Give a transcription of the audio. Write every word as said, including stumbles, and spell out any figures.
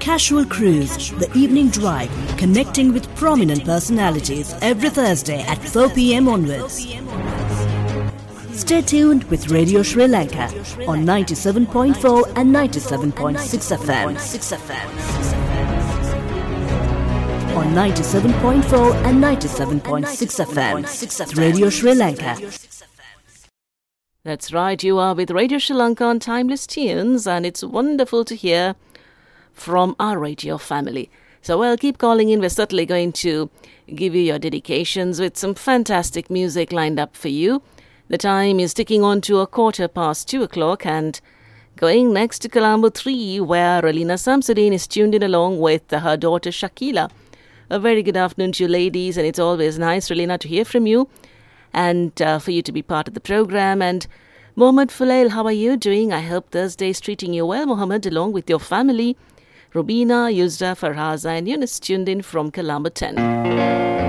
Casual Cruise, the evening drive, connecting with prominent personalities every Thursday at four p.m. onwards. Stay tuned with Radio Sri Lanka on ninety-seven point four and ninety-seven point six F M. On ninety-seven point four and ninety-seven point six F M. Radio Sri Lanka. That's right, you are with Radio Sri Lanka on Timeless Tunes, and it's wonderful to hear from our radio family. So, well, keep calling in. We're certainly going to give you your dedications with some fantastic music lined up for you. The time is ticking on to a quarter past two o'clock, and going next to Colombo three, where Relina Samsudeen is tuned in along with her daughter Shakila. A very good afternoon to you ladies, and it's always nice, Relina, to hear from you and uh, for you to be part of the program. And Mohammed Fulail, how are you doing? I hope Thursday is treating you well, Mohammed, along with your family. Rubina, Yuzra, Farhaza and Yunus tuned in from Colombo ten.